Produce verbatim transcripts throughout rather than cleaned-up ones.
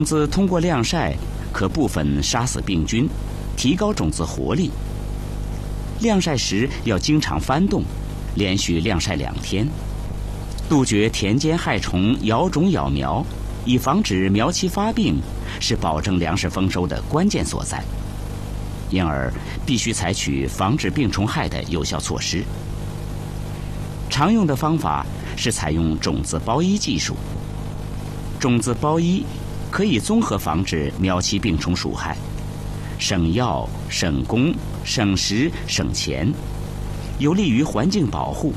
种子通过晾晒可部分杀死病菌，提高种子活力。晾晒时要经常翻动，连续晾晒两天，杜绝田间害虫咬种咬苗，以防止苗期发病，是保证粮食丰收的关键所在。因而必须采取防治病虫害的有效措施。常用的方法是采用种子包衣技术。种子包衣可以综合防治苗期病虫鼠害，省药、省工、省时、省钱，有利于环境保护。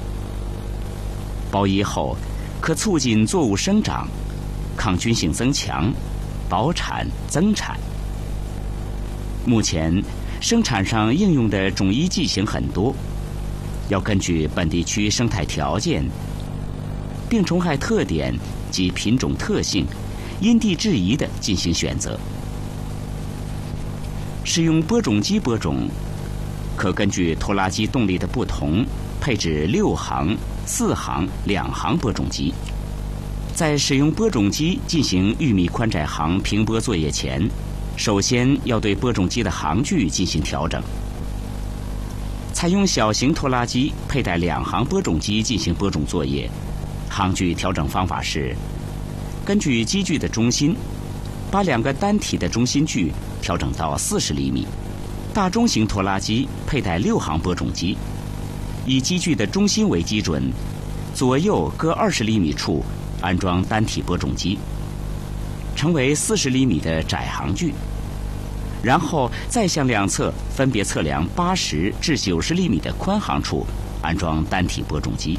包衣后可促进作物生长，抗菌性增强，保产增产。目前生产上应用的种衣剂型很多，要根据本地区生态条件、病虫害特点及品种特性，因地制宜地进行选择。使用播种机播种，可根据拖拉机动力的不同，配置六行、四行、两行播种机。在使用播种机进行玉米宽窄行平播作业前，首先要对播种机的行距进行调整。采用小型拖拉机佩戴两行播种机进行播种作业，行距调整方法是：根据机距的中心，把两个单体的中心距调整到四十厘米。大中型拖拉机佩戴六行播种机，以机距的中心为基准，左右各二十厘米处安装单体播种机，成为四十厘米的窄行距。然后再向两侧分别测量八十至九十厘米的宽行处安装单体播种机。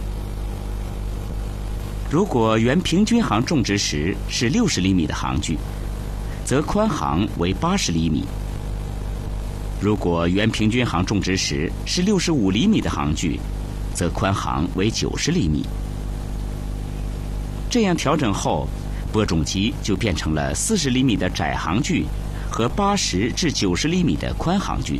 如果原平均行种植时是六十厘米的行距，则宽行为八十厘米；如果原平均行种植时是六十五厘米的行距，则宽行为九十厘米。这样调整后，播种机就变成了四十厘米的窄行距和八十至九十厘米的宽行距。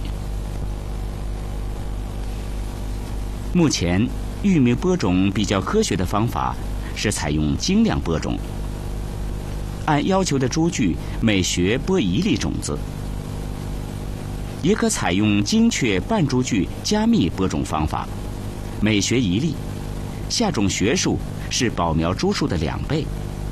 目前，玉米播种比较科学的方法是采用精量播种，按要求的株距每学播一粒种子；也可采用精确半株距加密播种方法，每学一粒，下种学数是保苗株数的两倍。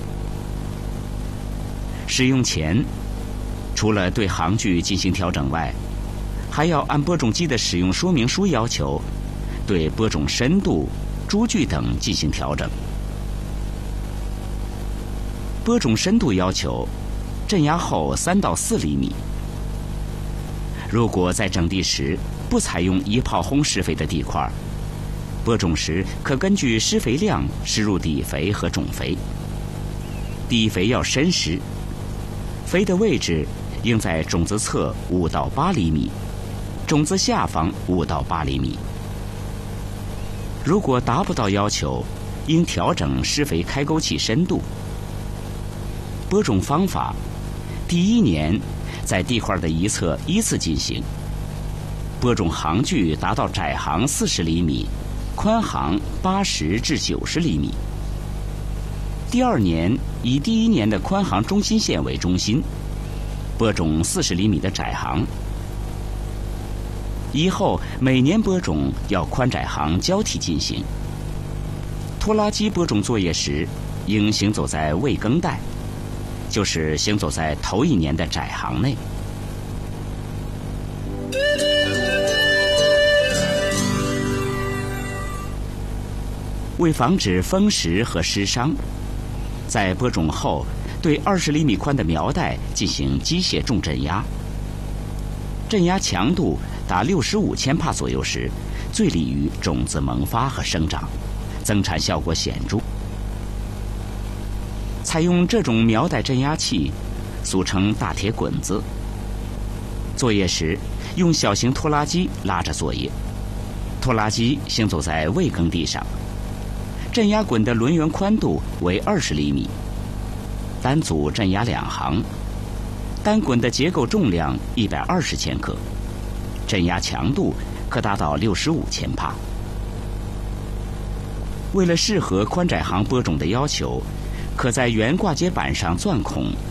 使用前，除了对行距进行调整外，还要按播种机的使用说明书要求，对播种深度、株距等进行调整。播种深度要求，镇压后三到四厘米。如果在整地时不采用一炮轰施肥的地块，播种时可根据施肥量施入底肥和种肥。底肥要深施，肥的位置应在种子侧五到八厘米，种子下方五到八厘米。如果达不到要求，应调整施肥开沟器深度。播种方法：第一年在地块的一侧依次进行，播种行距达到窄行四十厘米，宽行八十至九十厘米。第二年以第一年的宽行中心线为中心，播种四十厘米的窄行。以后每年播种要宽窄行交替进行。拖拉机播种作业时，应行走在未耕带，就是行走在头一年的窄行内。为防止风蚀和湿伤，在播种后对二十厘米宽的苗带进行机械重镇压。镇压强度达六十五千帕左右时，最利于种子萌发和生长，增产效果显著。采用这种苗带镇压器，俗称大铁滚子。作业时用小型拖拉机拉着作业，拖拉机行走在未耕地上。镇压滚的轮圆宽度为二十厘米，单组镇压两行，单滚的结构重量一百二十千克，镇压强度可达到六十五千帕。为了适合宽窄行播种的要求， 可在原挂接板上钻孔，